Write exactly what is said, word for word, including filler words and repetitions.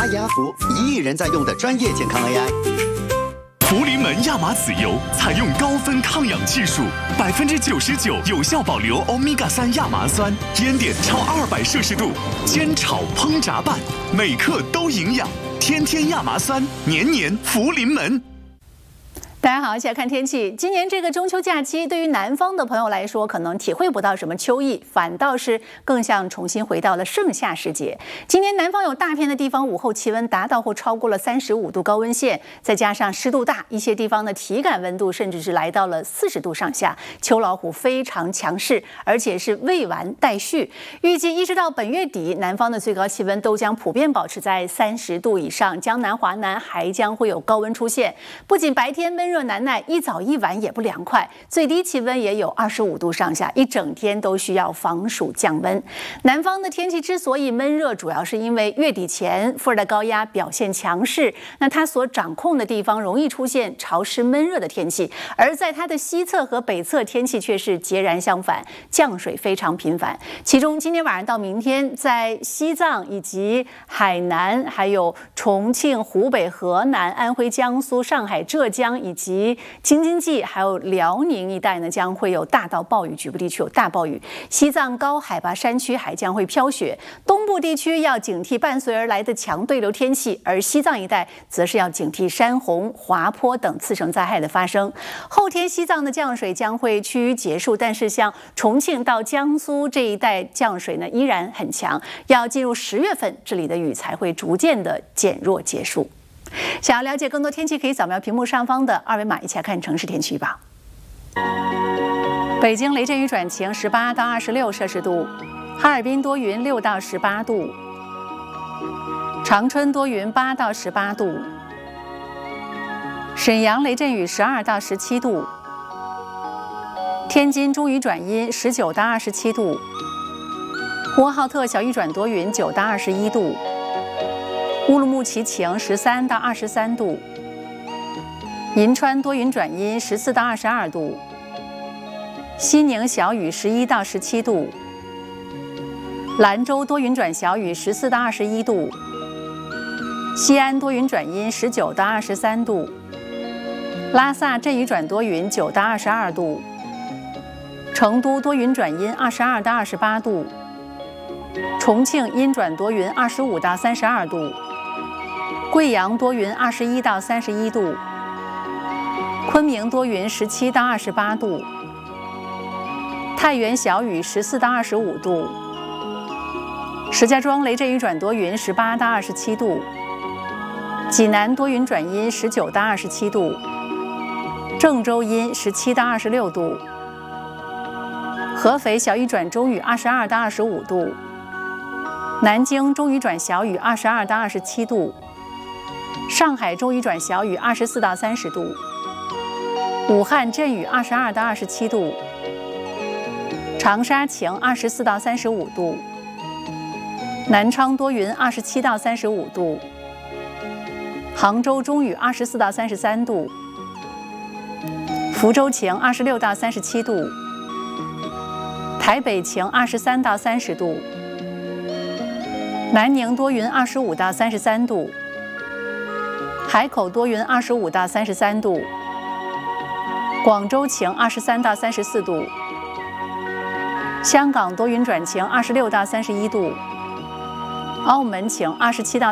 阿雅福一亿人在用的专业健康 A I。 福临门亚麻籽油采用高分抗氧技术，百分之九十九有效保留欧米伽三亚麻酸，烟点超二百摄氏度，煎炒烹炸拌，每克都营养。天天亚麻酸，年年福临门。 大家好，一起来看天气。今年这个中秋假期，对于南方的朋友来说，可能体会不到什么秋意，反倒是更像重新回到了盛夏时节。今年南方有大片的地方午后气温达到或超过了三十五度高温线，再加上湿度大，一些地方的体感温度甚至是来到了四十度上下。秋老虎非常强势，而且是未完待续。预计一直到本月底，南方的最高气温都将普遍保持在三十度以上，江南、华南还将会有高温出现。不仅白天温热难耐，一早一晚也不凉快，最低气温也有二十五度上下，一整天都需要防暑降温。南方的天气之所以闷热，主要是因为月底前副热带高压表现强势，那它所掌控的地方容易出现潮湿闷热的天气，而在它的西侧和北侧天气却是截然相反，降水非常频繁。其中今天晚上到明天，在西藏以及海南、还有重庆、湖北、河南、安徽、江苏、上海、浙江以及及京津冀还有辽宁一带呢，将会有大到暴雨，局部地区有大暴雨。西藏高海拔山区还将会飘雪，东部地区要警惕伴随而来的强对流天气，而西藏一带则是要警惕山洪、滑坡等次生灾害的发生。后天西藏的降水将会趋于结束，但是像重庆到江苏这一带降水呢依然很强，要进入十月份，这里的雨才会逐渐的减弱结束。想要了解更多天气，可以扫描屏幕上方的二维码，一起来看城市天气预报。北京雷阵雨转晴，十八到二十六摄氏度；哈尔滨多云，六到十八度；长春多云，八到十八度；沈阳雷阵雨，十二到十七度；天津中雨转阴，十九到二十七度；呼和浩特小雨转多云，九到二十一度。乌鲁木齐晴，十三到二十三度；银川多云转阴，十四到二十二度；西宁小雨，十一到十七度；兰州多云转小雨，十四到二十一度；西安多云转阴，十九到二十三度；拉萨阵雨转多云，九到二十二度；成都多云转阴，二十二到二十八度；重庆阴转多云，二十五到三十二度；贵阳多云，二十一到三十一度；昆明多云，十七到二十八度；太原小雨，十四到二十五度；石家庄雷阵雨转多云，十八到二十七度；济南多云转阴，十九到二十七度；郑州阴，十七到二十六度；合肥小雨转中雨，二十二到二十五度；南京中雨转小雨，二十二到二十七度；上海中雨转小雨，二十四到三十度；武汉阵雨，二十二到二十七度；长沙晴，二十四到三十五度；南昌多云，二十七到三十五度；杭州中雨，二十四到三十三度；福州晴，二十六到三十七度；台北晴，二十三到三十度；南宁多云，二十五到三十三度；海口多云，二十五到三十三度；广州晴，二十三到三十四度；香港多云转晴，二十六到三十一度；澳门晴，二十七到